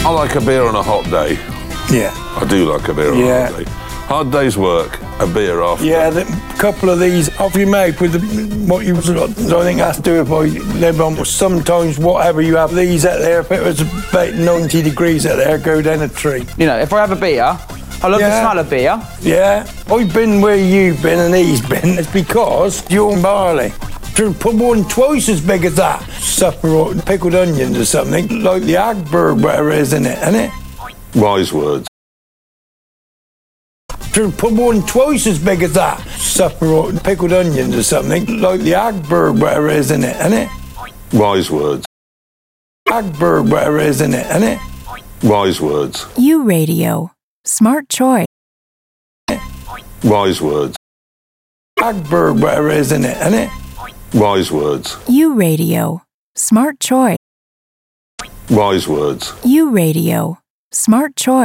I like a beer on a hot day. Yeah. I do like a beer on a hot day. Hard day's work, a beer after. Yeah, a couple of these off you make with what you've got. I think that's to do if I live on. Sometimes whatever you have, these out there, if it was about 90 degrees out there, go down a tree. You know, if I have a beer, I love the smell of beer. Yeah, I've been where you've been and he's been. It's because you're barley. To put one twice as big as that. Supper or pickled onions or something, like the Agberg, whatever it is in it, isn't it? Wise words. To put one twice as big as that. Supper or pickled onions or something, like the Agberg, whatever it is in it, isn't it? Wise words. Agberg, whatever it is in it, isn't it? Wise words. U Radio. Smart choice. Wise words. Agberg, whatever it is in it, isn't it? Wise words. U Radio. Smart choice. Wise words. U Radio. Smart choice.